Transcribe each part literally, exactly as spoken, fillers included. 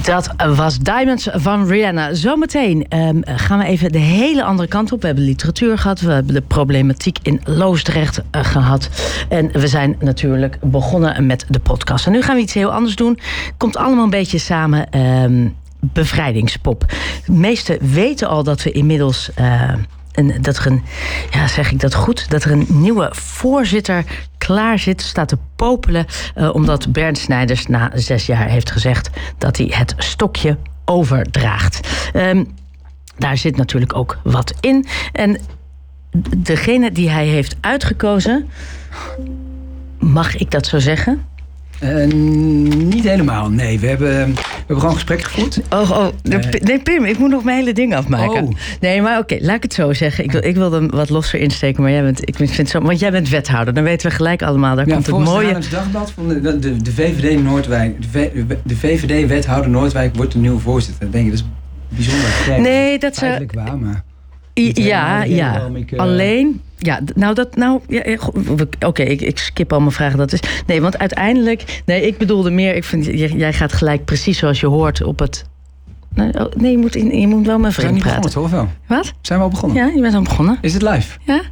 Dat was Diamonds van Rihanna. Zometeen um, gaan we even de hele andere kant op. We hebben literatuur gehad. We hebben de problematiek in Loosdrecht uh, gehad. En we zijn natuurlijk begonnen met de podcast. En nu gaan we iets heel anders doen. Komt allemaal een beetje samen. Um, bevrijdingspop. De meesten weten al dat we inmiddels... Uh, En dat er een, ja, zeg ik dat goed, dat er een nieuwe voorzitter klaar zit, staat te popelen, uh, omdat Bernd Snijders na zes jaar heeft gezegd dat hij het stokje overdraagt. Um, daar zit natuurlijk ook wat in. En degene die hij heeft uitgekozen, mag ik dat zo zeggen? Uh, niet helemaal, nee. We hebben, we hebben gewoon een gesprek gevoerd. Oh, oh. Uh, nee, Pim, ik moet nog mijn hele ding afmaken. Oh. Nee, maar oké, okay, laat ik het zo zeggen. Ik wil, ik wil hem wat losser insteken, maar jij bent, ik vind het zo, want jij bent wethouder. Dan weten we gelijk allemaal. Daar ja, komt het mooie. Volgens het Dagblad van de, de, de V V D Noordwijk, de, v, de V V D-wethouder Noordwijk wordt de nieuwe voorzitter. Dan denk je, dat is bijzonder. Kijk, nee, dat is eigenlijk waar, maar... Ja, ja. Ik, uh... Alleen... Ja, nou, dat, nou, ja, oké, okay, ik, ik skip al mijn vragen. Dat is, nee, want uiteindelijk, nee, ik bedoelde meer, ik vind, jij gaat gelijk precies zoals je hoort op het. Nee, nee je, moet in, je moet wel met vriend praten. Zijn we begonnen, toch? Wel? Wat? Zijn we al begonnen? Ja, je bent al begonnen. Is het live? Ja.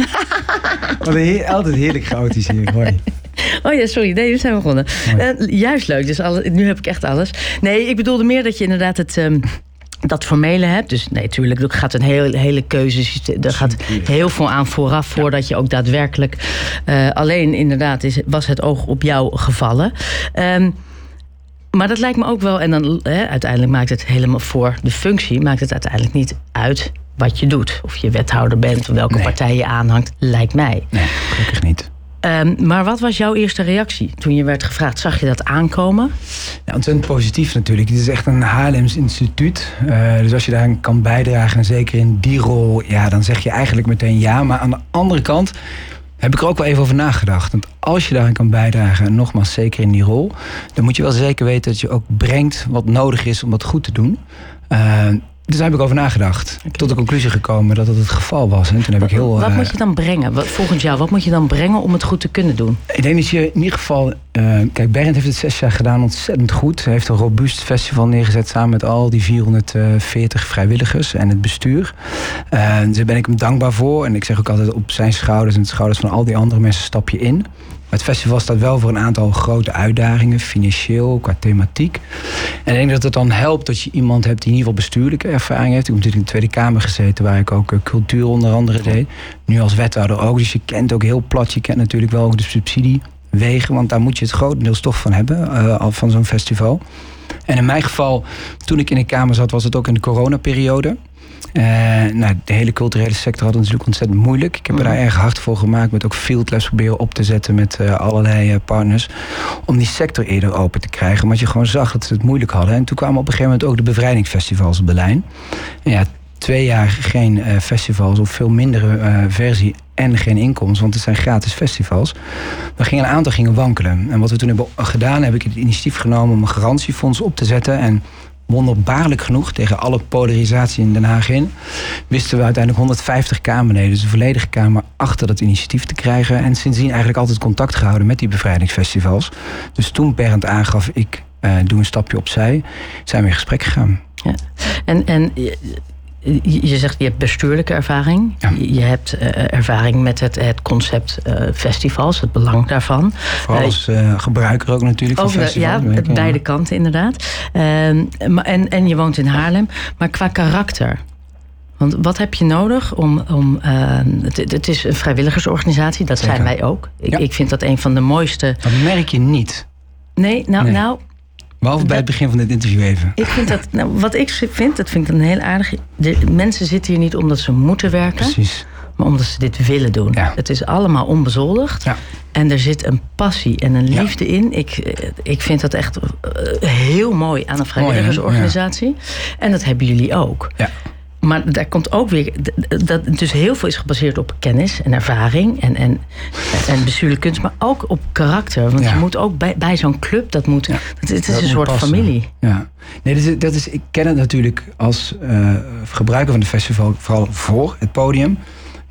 Wat heer, altijd heerlijk chaotisch hier, hoi. Oh ja, sorry, nee, we zijn begonnen. Uh, juist leuk, dus alle, nu heb ik echt alles. Nee, ik bedoelde meer dat je inderdaad het. Um, dat formele hebt. Dus nee, natuurlijk, er gaat een hele, hele keuze. Er gaat heel veel aan vooraf voordat je ook daadwerkelijk... Uh, alleen inderdaad is, was het oog op jou gevallen. Um, maar dat lijkt me ook wel... En dan hè, uiteindelijk maakt het helemaal voor de functie... maakt het uiteindelijk niet uit wat je doet. Of je wethouder bent, of welke nee. partij je aanhangt. Lijkt mij. Nee, gelukkig niet. Um, maar wat was jouw eerste reactie toen je werd gevraagd? Zag je dat aankomen? Ja, ontzettend positief natuurlijk. Het is echt een Haarlems instituut. Uh, dus als je daar kan bijdragen, en zeker in die rol... ja, dan zeg je eigenlijk meteen ja. Maar aan de andere kant heb ik er ook wel even over nagedacht. Want als je daarin kan bijdragen, en nogmaals zeker in die rol... dan moet je wel zeker weten dat je ook brengt wat nodig is om dat goed te doen... Uh, Dus daar heb ik over nagedacht. Okay. Tot de conclusie gekomen dat het het geval was. En toen heb ik heel, wat uh, moet je dan brengen? Wat, volgens jou, wat moet je dan brengen om het goed te kunnen doen? Ik denk dat je in ieder geval... Uh, kijk, Bernd heeft het zes jaar gedaan ontzettend goed. Hij heeft een robuust festival neergezet samen met al die vierhonderdveertig vrijwilligers en het bestuur. Uh, dus daar ben ik hem dankbaar voor. En ik zeg ook altijd op zijn schouders en de schouders van al die andere mensen stap je in. Het festival staat wel voor een aantal grote uitdagingen, financieel, qua thematiek. En ik denk dat het dan helpt dat je iemand hebt die in ieder geval bestuurlijke ervaring heeft. Ik heb natuurlijk in de Tweede Kamer gezeten, waar ik ook cultuur onder andere deed. Nu als wethouder ook, dus je kent ook heel plat, je kent natuurlijk wel ook de subsidiewegen, want daar moet je het grotendeels toch van hebben, uh, van zo'n festival. En in mijn geval, toen ik in de Kamer zat, was het ook in de coronaperiode. Uh, nou, de hele culturele sector had het natuurlijk ontzettend moeilijk. Ik heb er daar erg hard voor gemaakt met ook field labs proberen op te zetten met uh, allerlei uh, partners. Om die sector eerder open te krijgen. Want je gewoon zag dat ze het moeilijk hadden. En toen kwamen op een gegeven moment ook de bevrijdingsfestivals op de lijn. En ja, twee jaar geen uh, festivals of veel mindere uh, versie en geen inkomsten, want het zijn gratis festivals. We gingen een aantal gingen wankelen. En wat we toen hebben gedaan, heb ik het initiatief genomen om een garantiefonds op te zetten. En wonderbaarlijk genoeg, tegen alle polarisatie in Den Haag in, wisten we uiteindelijk honderdvijftig Kamerleden, dus de volledige Kamer, achter dat initiatief te krijgen. En sindsdien eigenlijk altijd contact gehouden met die bevrijdingsfestivals. Dus toen Bernd aangaf, ik uh, doe een stapje opzij, zijn we in gesprek gegaan. Ja. En, en je zegt, je hebt bestuurlijke ervaring. Ja. Je hebt uh, ervaring met het, het concept uh, festivals, het belang daarvan. Vooral als uh, gebruiker ook natuurlijk van festivals. Ja, ik, beide kanten inderdaad. Uh, en, en je woont in Haarlem. Maar qua karakter, want wat heb je nodig om... om uh, het, het is een vrijwilligersorganisatie, dat Zeker. Zijn wij ook. Ik, ja. ik vind dat een van de mooiste... Dat merk je niet. Nee, nou... Nee. nou Behalve bij het begin van dit interview even. Ik vind dat, nou, wat ik vind, dat vind ik een heel aardig. De mensen zitten hier niet omdat ze moeten werken. Precies. Maar omdat ze dit willen doen. Ja. Het is allemaal onbezoldigd. Ja. En er zit een passie en een liefde ja. in. Ik, ik vind dat echt heel mooi aan een vrijwilligersorganisatie. Ja. En dat hebben jullie ook. Ja. Maar daar komt ook weer... Dat dus heel veel is gebaseerd op kennis en ervaring... en, en, en bestuurlijke kunst, maar ook op karakter. Want ja. je moet ook bij, bij zo'n club... dat moet. Ja. Het, het is dat een soort passen. Familie. Ja. Nee, dat is, dat is, ik ken het natuurlijk als uh, gebruiker van het festival... vooral voor het podium.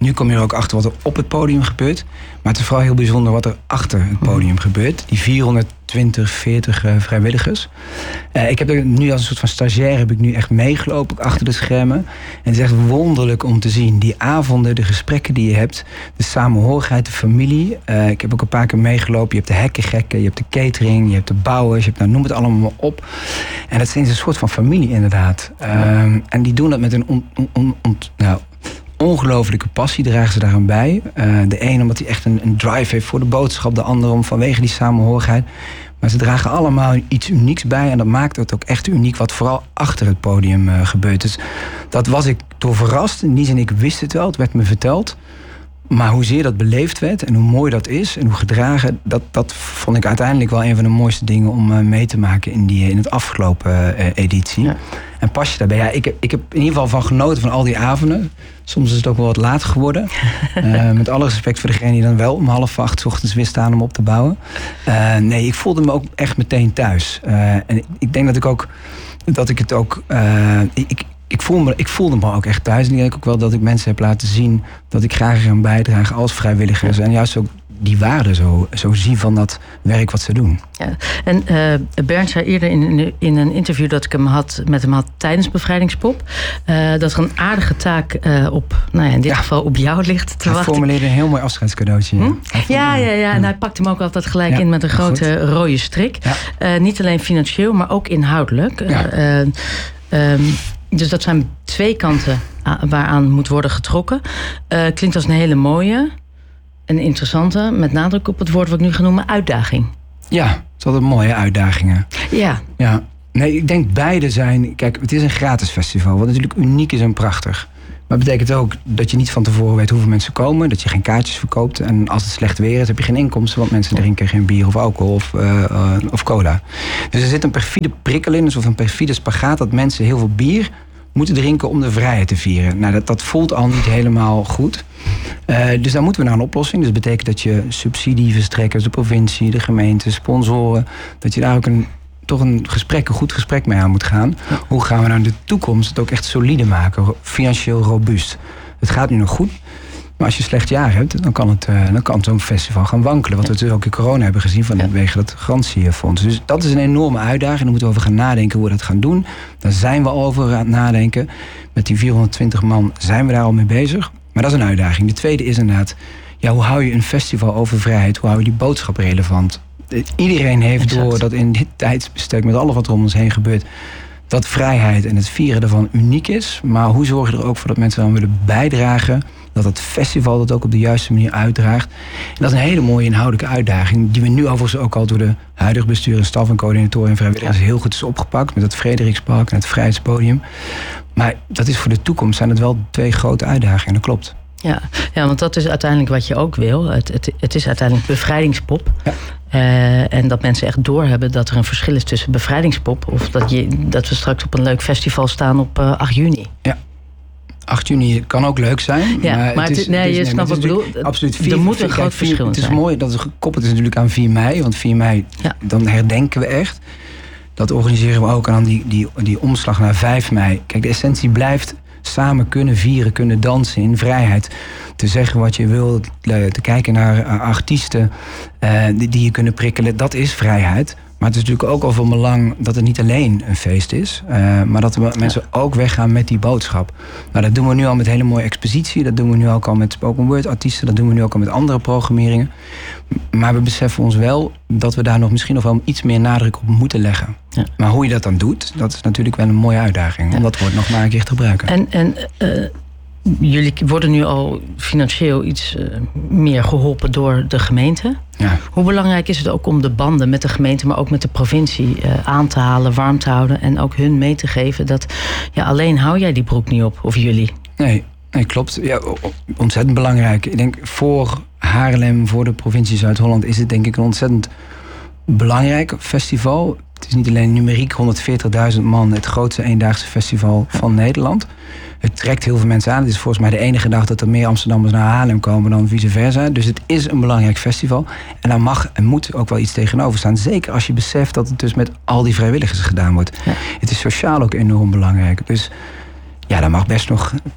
Nu kom je er ook achter wat er op het podium gebeurt. Maar het is vooral heel bijzonder wat er achter het podium gebeurt. Die vierhonderdtwintig, veertig uh, vrijwilligers. Uh, ik heb er nu als een soort van stagiair heb ik nu echt meegelopen achter de schermen. En het is echt wonderlijk om te zien. Die avonden, de gesprekken die je hebt. De samenhorigheid, de familie. Uh, ik heb ook een paar keer meegelopen. Je hebt de hekkengekken, je hebt de catering, je hebt de bouwers. Je hebt, nou, noem het allemaal maar op. En dat is een soort van familie inderdaad. Uh, en die doen dat met een on, on, on, on, nou, ongelooflijke passie, dragen ze daaraan bij. Uh, de een omdat hij echt een, een drive heeft voor de boodschap. De ander om vanwege die samenhorigheid. Maar ze dragen allemaal iets unieks bij. En dat maakt het ook echt uniek wat vooral achter het podium uh, gebeurt. Dus dat was ik door verrast. In die zin, ik wist het wel. Het werd me verteld. Maar hoezeer dat beleefd werd en hoe mooi dat is en hoe gedragen, dat, dat vond ik uiteindelijk wel een van de mooiste dingen om uh, mee te maken in, die, in het afgelopen uh, editie. Ja. En pas je daarbij? Ja, ik, ik heb in ieder geval van genoten van al die avonden. Soms is het ook wel wat laat geworden. uh, met alle respect voor degene die dan wel om half acht 's ochtends weer staan om op te bouwen. Uh, nee, ik voelde me ook echt meteen thuis. Uh, en ik, ik denk dat ik ook dat ik het ook. Uh, ik, Ik, voel me, ik voelde me ook echt thuis. En ik denk ook wel dat ik mensen heb laten zien dat ik graag gaan bijdragen als vrijwilligers. En juist ook die waarde zo, zo zie van dat werk wat ze doen. Ja. En uh, Bernd zei eerder in, in een interview dat ik hem had, met hem had tijdens Bevrijdingspop. Uh, dat er een aardige taak uh, op, nou ja, in dit ja. geval op jou ligt te hij wachten. Hij formuleerde een heel mooi afscheidscadeautje. Hm? Ja, ja, ja, en hij pakte hem ook altijd gelijk ja, in met een grote goed. rode strik. Ja. Uh, niet alleen financieel, maar ook inhoudelijk. Ja. Uh, uh, um, Dus dat zijn twee kanten waaraan moet worden getrokken. Uh, klinkt als een hele mooie en interessante, met nadruk op het woord wat ik nu ga noemen, uitdaging. Ja, het is altijd mooie uitdagingen. Ja. ja. Nee, ik denk beide zijn. Kijk, het is een gratis festival, wat natuurlijk uniek is en prachtig. Maar het betekent ook dat je niet van tevoren weet hoeveel mensen komen, dat je geen kaartjes verkoopt. En als het slecht weer is, heb je geen inkomsten, want mensen drinken geen bier of alcohol of, uh, uh, of cola. Dus er zit een perfide prikkel in, of een perfide spagaat, dat mensen heel veel bier moeten drinken om de vrijheid te vieren. Nou, dat, dat voelt al niet helemaal goed. Uh, dus daar moeten we naar een oplossing. Dus dat betekent dat je subsidieverstrekkers, de provincie, de gemeente, sponsoren, dat je daar ook een toch een gesprek, een goed gesprek mee aan moet gaan. Ja. Hoe gaan we nou in de toekomst het ook echt solide maken, financieel robuust? Het gaat nu nog goed, maar als je een slecht jaar hebt, dan kan het, uh, dan kan zo'n festival gaan wankelen. Wat ja. we natuurlijk ook in corona hebben gezien vanwege ja. dat garantiefonds. Dus dat is een enorme uitdaging. Daar moeten we over gaan nadenken hoe we dat gaan doen. Daar zijn we al over aan het nadenken. Met die vierhonderdtwintig man zijn we daar al mee bezig. Maar dat is een uitdaging. De tweede is inderdaad, ja, hoe hou je een festival over vrijheid? Hoe hou je die boodschap relevant? Iedereen heeft exact. door dat in dit tijdsbestek met alles wat er om ons heen gebeurt, dat vrijheid en het vieren ervan uniek is. Maar hoe zorg je er ook voor dat mensen dan willen bijdragen, dat het festival dat ook op de juiste manier uitdraagt. En dat is een hele mooie inhoudelijke uitdaging, die we nu overigens ook al door de huidige bestuur en staf en coördinatoren en vrijwilligers heel goed is opgepakt, met het Frederikspark en het Vrijheidspodium. Maar dat is voor de toekomst, zijn het wel twee grote uitdagingen, dat klopt. Ja, ja, want dat is uiteindelijk wat je ook wil. Het, het, het is uiteindelijk bevrijdingspop. Ja. Uh, en dat mensen echt doorhebben dat er een verschil is tussen bevrijdingspop of dat, je, dat we straks op een leuk festival staan op uh, acht juni. Ja. acht juni kan ook leuk zijn. Ja, maar, maar het is, nee, het is, je nee, snapt wat ik bedoel. Absoluut. Vier, er moet een vier, groot vier, verschil het zijn. Het is mooi dat het gekoppeld is natuurlijk aan vier mei. Want vier mei, ja. dan herdenken we echt. Dat organiseren we ook aan die, die, die omslag naar vijf mei. Kijk, de essentie blijft samen kunnen vieren, kunnen dansen in vrijheid. Te zeggen wat je wil, te kijken naar artiesten uh, die, die je kunnen prikkelen. Dat is vrijheid. Maar het is natuurlijk ook al van belang dat het niet alleen een feest is. Uh, maar dat we mensen ook weggaan met die boodschap. Nou, dat doen we nu al met hele mooie expositie. Dat doen we nu ook al met spoken word artiesten. Dat doen we nu ook al met andere programmeringen. Maar we beseffen ons wel dat we daar nog misschien nog wel iets meer nadruk op moeten leggen. Ja. Maar hoe je dat dan doet, dat is natuurlijk wel een mooie uitdaging. Ja. Om dat woord nog maar een keer te gebruiken. En, en uh, jullie worden nu al financieel iets uh, meer geholpen door de gemeente. Ja. Hoe belangrijk is het ook om de banden met de gemeente, maar ook met de provincie uh, aan te halen, warm te houden en ook hun mee te geven dat ja, alleen hou jij die broek niet op, of jullie? Nee, nee klopt. Ja, ontzettend belangrijk. Ik denk voor Haarlem, voor de provincie Zuid-Holland is het denk ik een ontzettend belangrijk festival. Het is niet alleen numeriek honderdveertigduizend man, het grootste eendaagse festival van Nederland. Het trekt heel veel mensen aan. Het is volgens mij de enige dag dat er meer Amsterdammers naar Haarlem komen dan vice versa. Dus het is een belangrijk festival. En daar mag en moet ook wel iets tegenover staan. Zeker als je beseft dat het dus met al die vrijwilligers gedaan wordt. Ja. Het is sociaal ook enorm belangrijk. Dus ja, daar mag best nog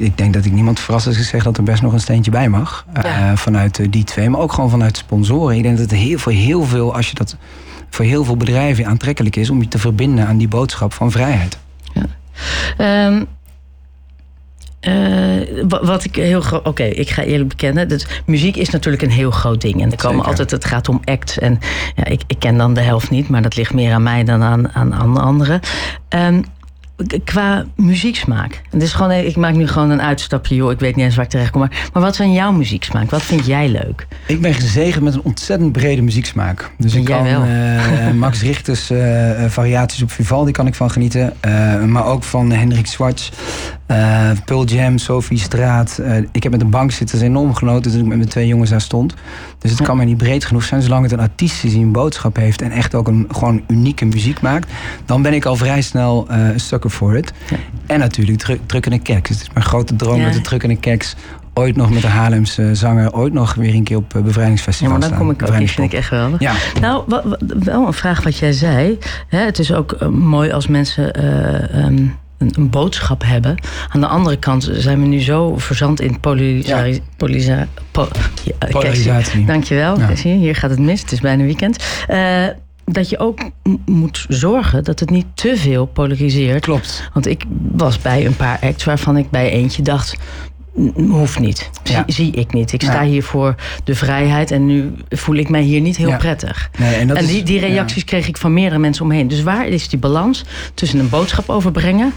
ik denk dat ik niemand verrast als ik zeg dat er best nog een steentje bij mag. Ja. Uh, vanuit uh, die twee, maar ook gewoon vanuit sponsoren. Ik denk dat het heel, voor heel veel, als je dat voor heel veel bedrijven aantrekkelijk is om je te verbinden aan die boodschap van vrijheid. Ja. Um... Uh, wat ik heel groot. Oké, okay, ik ga eerlijk bekennen. Dat muziek is natuurlijk een heel groot ding. En er komen altijd. Het gaat om acts. En ja, ik, ik ken dan de helft niet, maar dat ligt meer aan mij dan aan, aan, aan anderen. Um, Qua muzieksmaak. Het is gewoon, ik maak nu gewoon een uitstapje, joh. Ik weet niet eens waar ik terecht kom. Maar, maar wat zijn jouw muzieksmaak? Wat vind jij leuk? Ik ben gezegend met een ontzettend brede muzieksmaak. Dus ik kan uh, Max Richters uh, variaties op Vivaldi kan ik van genieten. Uh, maar ook van Hendrik Schwartz. Uh, Pearl Jam, Sophie Straat. Uh, ik heb met de bankzitters enorm genoten toen ik met mijn twee jongens daar stond. Dus het ja. kan mij niet breed genoeg zijn. Zolang het een artiest is die een boodschap heeft en echt ook een gewoon unieke muziek maakt, dan ben ik al vrij snel uh, een sucker for it. Ja. En natuurlijk Druk, Druk en Keks. Het is mijn grote droom ja. met de Druk en Keks. Ooit nog met de Haarlemse zanger. Ooit nog weer een keer op uh, Bevrijdingsfestival. Ja, maar dan kom ik ook. Die vind ik echt geweldig. Ja. Nou, wel een vraag wat jij zei. Het is ook uh, mooi als mensen Uh, um, Een, een boodschap hebben. Aan de andere kant zijn we nu zo verzand in polarisatie. Ja. Polisa, po, ja, polarisatie. Kijk, dankjewel. Ja. Zie je, hier gaat het mis. Het is bijna weekend. Uh, dat je ook m- moet zorgen dat het niet te veel polariseert. Klopt. Want ik was bij een paar acts waarvan ik bij eentje dacht, hoeft niet. Zie, ja. zie ik niet. Ik sta ja. hier voor de vrijheid en nu voel ik mij hier niet heel ja. prettig. Nee, en dat en die, is, die reacties ja. kreeg ik van meerdere mensen omheen. Dus waar is die balans tussen een boodschap overbrengen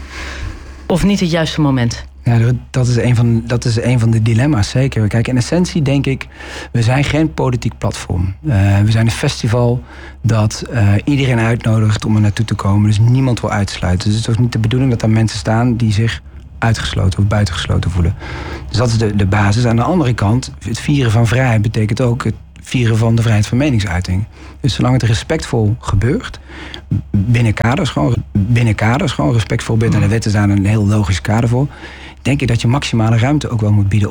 of niet het juiste moment? Ja, dat is een van, dat is een van de dilemma's, zeker. Kijk, in essentie denk ik, we zijn geen politiek platform. Uh, we zijn een festival dat uh, iedereen uitnodigt om er naartoe te komen. Dus niemand wil uitsluiten. Dus het is ook niet de bedoeling dat er mensen staan die zich uitgesloten of buitengesloten voelen. Dus dat is de, de basis. Aan de andere kant, het vieren van vrijheid betekent ook het vieren van de vrijheid van meningsuiting. Dus zolang het respectvol gebeurt, binnen kaders, gewoon, binnen kaders, gewoon respectvol bent. En de wetten zijn een heel logisch kader voor. Denk ik dat je maximale ruimte ook wel moet bieden